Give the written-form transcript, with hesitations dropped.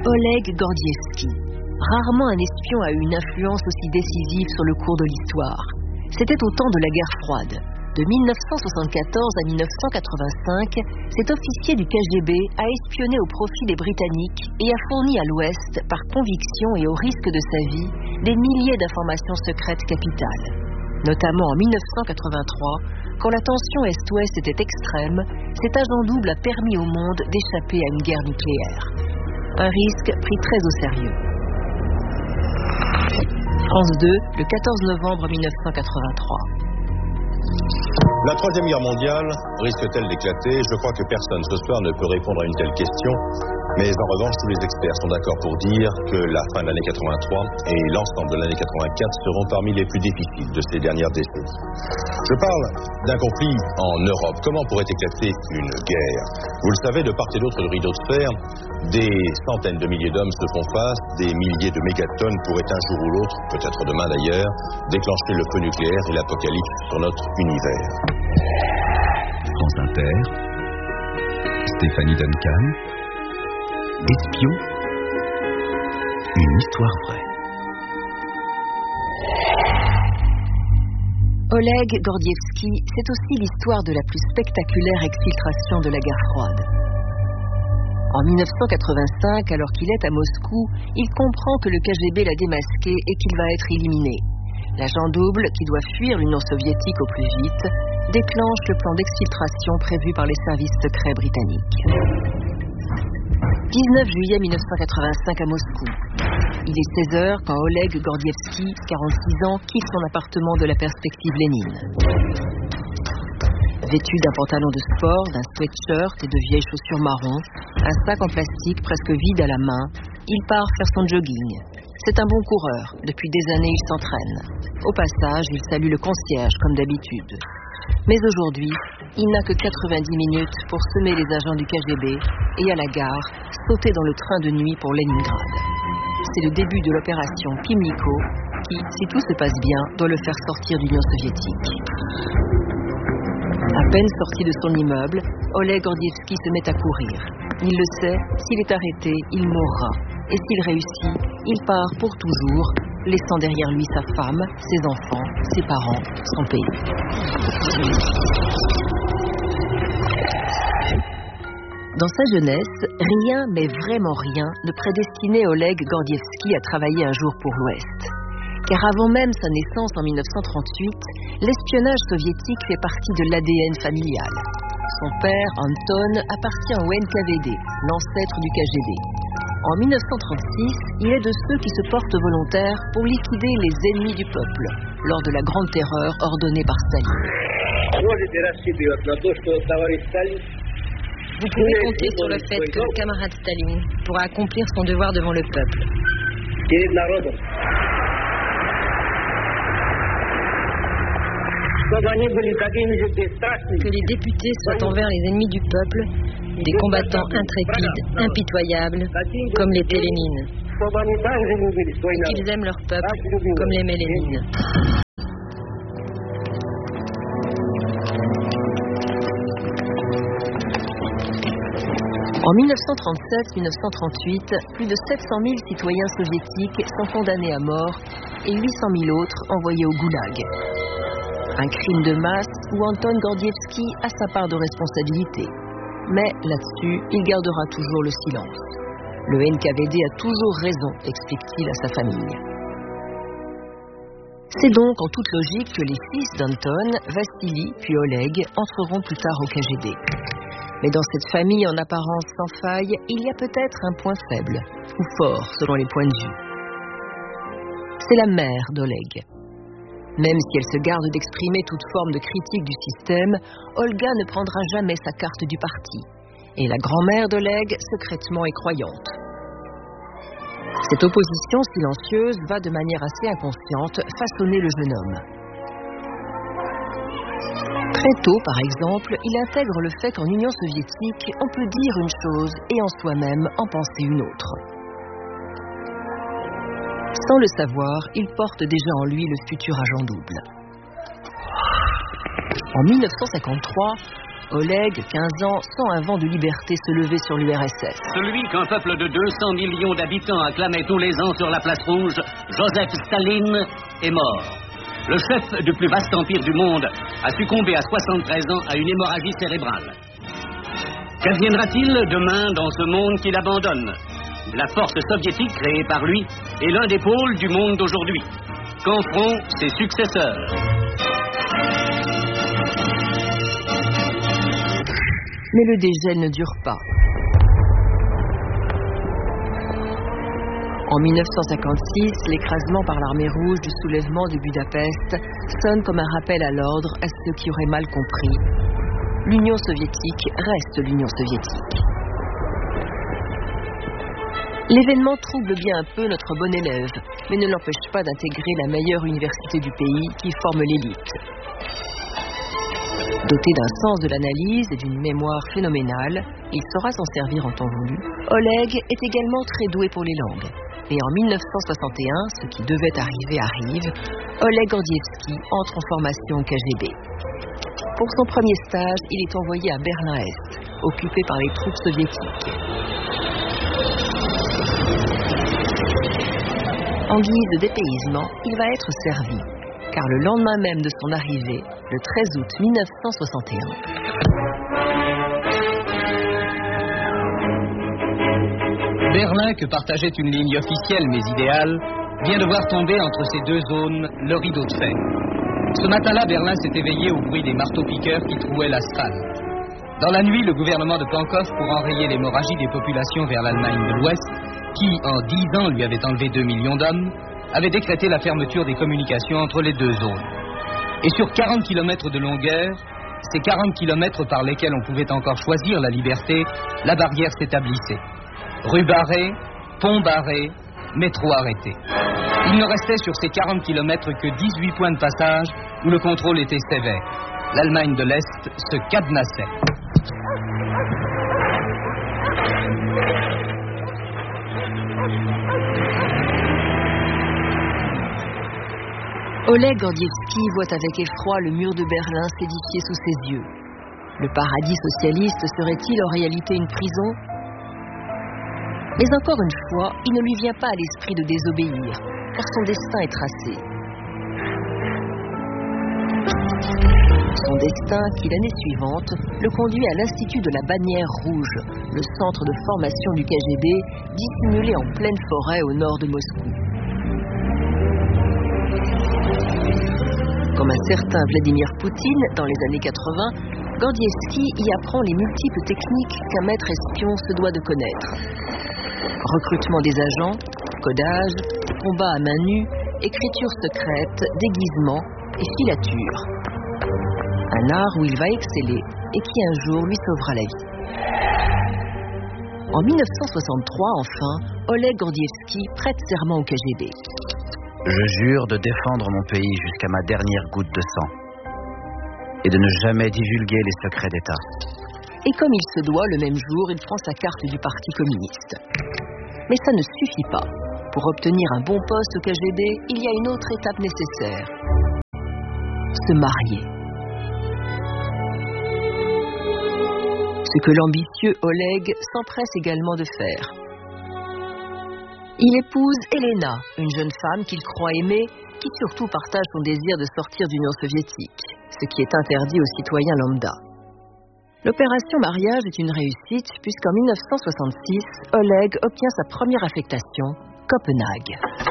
Oleg Gordievski. Rarement un espion a eu une influence aussi décisive sur le cours de l'histoire. C'était au temps de la guerre froide. De 1974 à 1985, cet officier du KGB a espionné au profit des Britanniques et a fourni à l'Ouest, par conviction et au risque de sa vie, des milliers d'informations secrètes capitales. Notamment en 1983, quand la tension Est-Ouest était extrême, cet agent double a permis au monde d'échapper à une guerre nucléaire. Un risque pris très au sérieux. France 2, le 14 novembre 1983. La Troisième Guerre mondiale risque-t-elle d'éclater? Je crois que personne ce soir ne peut répondre à une telle question. Mais en revanche, tous les experts sont d'accord pour dire que la fin de l'année 83 et l'ensemble de l'année 84 seront parmi les plus difficiles de ces dernières décennies. Je parle d'un conflit en Europe. Comment pourrait éclater une guerre? Vous le savez, de part et d'autre du rideau de fer, des centaines de milliers d'hommes se font face, des milliers de mégatonnes pourraient un jour ou l'autre, peut-être demain d'ailleurs, déclencher le feu nucléaire et l'apocalypse sur notre univers. France Inter, Stéphanie Duncan, Espion, une histoire vraie. Oleg Gordievski, c'est aussi l'histoire de la plus spectaculaire exfiltration de la guerre froide. En 1985, alors qu'il est à Moscou, il comprend que le KGB l'a démasqué et qu'il va être éliminé. L'agent double, qui doit fuir l'Union soviétique au plus vite, déclenche le plan d'exfiltration prévu par les services secrets britanniques. 19 juillet 1985 à Moscou. Il est 16h quand Oleg Gordievski, 46 ans, quitte son appartement de la perspective Lénine. Vêtu d'un pantalon de sport, d'un sweatshirt et de vieilles chaussures marron, un sac en plastique presque vide à la main, il part faire son jogging. C'est un bon coureur. Depuis des années, il s'entraîne. Au passage, il salue le concierge, comme d'habitude. Mais aujourd'hui, il n'a que 90 minutes pour semer les agents du KGB et à la gare, sauter dans le train de nuit pour Leningrad. C'est le début de l'opération Pimliko qui, si tout se passe bien, doit le faire sortir de l'Union soviétique. À peine sorti de son immeuble, Oleg Gordievski se met à courir. Il le sait, s'il est arrêté, il mourra. Et s'il réussit, il part pour toujours, laissant derrière lui sa femme, ses enfants, ses parents, son pays. Dans sa jeunesse, rien, mais vraiment rien, ne prédestinait Oleg Gordievski à travailler un jour pour l'Ouest. Car avant même sa naissance en 1938, l'espionnage soviétique fait partie de l'ADN familial. Son père, Anton, appartient au NKVD, l'ancêtre du KGB. En 1936, il est de ceux qui se portent volontaires pour liquider les ennemis du peuple, lors de la Grande Terreur ordonnée par Staline. Vous pouvez compter sur le fait que le camarade Staline pourra accomplir son devoir devant le peuple. Que les députés soient envers les ennemis du peuple des combattants intrépides, impitoyables, comme l'était Lénine. Et qu'ils aiment leur peuple comme l'aimait Lénine. En 1937-1938, plus de 700 000 citoyens soviétiques sont condamnés à mort et 800 000 autres envoyés au goulag. Un crime de masse où Anton Gordievski a sa part de responsabilité. Mais là-dessus, il gardera toujours le silence. Le NKVD a toujours raison, explique-t-il à sa famille. C'est donc en toute logique que les fils d'Anton, Vassili puis Oleg, entreront plus tard au KGB. Mais dans cette famille en apparence sans faille, il y a peut-être un point faible, ou fort selon les points de vue. C'est la mère d'Oleg. Même si elle se garde d'exprimer toute forme de critique du système, Olga ne prendra jamais sa carte du parti. Et la grand-mère d'Oleg, secrètement, est croyante. Cette opposition silencieuse va de manière assez inconsciente façonner le jeune homme. Très tôt, par exemple, il intègre le fait qu'en Union soviétique, on peut dire une chose et en soi-même en penser une autre. Sans le savoir, il porte déjà en lui le futur agent double. En 1953, Oleg, 15 ans, sent un vent de liberté se lever sur l'URSS. Celui qu'un peuple de 200 millions d'habitants acclamait tous les ans sur la place rouge, Joseph Staline, est mort. Le chef du plus vaste empire du monde a succombé à 73 ans à une hémorragie cérébrale. Qu'adviendra-t-il demain dans ce monde qu'il abandonne? La force soviétique créée par lui est l'un des pôles du monde d'aujourd'hui. Qu'en feront ses successeurs? Mais le dégel ne dure pas. En 1956, l'écrasement par l'armée rouge du soulèvement de Budapest sonne comme un rappel à l'ordre à ceux qui auraient mal compris. L'Union soviétique reste l'Union soviétique. L'événement trouble bien un peu notre bon élève, mais ne l'empêche pas d'intégrer la meilleure université du pays qui forme l'élite. Doté d'un sens de l'analyse et d'une mémoire phénoménale, il saura s'en servir en temps voulu. Oleg est également très doué pour les langues. Et en 1961, ce qui devait arriver arrive, Oleg Gordievski entre en formation au KGB. Pour son premier stage, il est envoyé à Berlin-Est, occupé par les troupes soviétiques. En guise de dépaysement, il va être servi, car le lendemain même de son arrivée, le 13 août 1961, Berlin, que partageait une ligne officielle mais idéale, vient de voir tomber entre ces deux zones le rideau de fer. Ce matin-là, Berlin s'est éveillé au bruit des marteaux-piqueurs qui trouaient l'asphalte. Dans la nuit, le gouvernement de Pankov, pour enrayer l'hémorragie des populations vers l'Allemagne de l'Ouest, qui, en 10 ans, lui avait enlevé 2 millions d'hommes, avait décrété la fermeture des communications entre les deux zones. Et sur 40 km de longueur, ces 40 km par lesquels on pouvait encore choisir la liberté, la barrière s'établissait. Rue barrée, pont barré, métro arrêté. Il ne restait sur ces 40 km que 18 points de passage où le contrôle était sévère. L'Allemagne de l'Est se cadenassait. Oleg Gordievski voit avec effroi le mur de Berlin s'édifier sous ses yeux. Le paradis socialiste serait-il en réalité une prison? Mais encore une fois, il ne lui vient pas à l'esprit de désobéir, car son destin est tracé. Son destin, qui l'année suivante, le conduit à l'Institut de la Bannière Rouge, le centre de formation du KGB, dissimulé en pleine forêt au nord de Moscou. Comme un certain Vladimir Poutine, dans les années 80, Gordievski y apprend les multiples techniques qu'un maître espion se doit de connaître. Recrutement des agents, codage, combat à main nue, écriture secrète, déguisement et filature. Un art où il va exceller et qui un jour lui sauvera la vie. En 1963, enfin, Oleg Gordievski prête serment au KGB. Je jure de défendre mon pays jusqu'à ma dernière goutte de sang et de ne jamais divulguer les secrets d'État. Et comme il se doit, le même jour, il prend sa carte du Parti communiste. Mais ça ne suffit pas. Pour obtenir un bon poste au KGB, il y a une autre étape nécessaire. Se marier. Ce que l'ambitieux Oleg s'empresse également de faire. Il épouse Elena, une jeune femme qu'il croit aimer, qui surtout partage son désir de sortir de l'Union soviétique, ce qui est interdit aux citoyens lambda. L'opération mariage est une réussite puisqu'en 1966, Oleg obtient sa première affectation, Copenhague.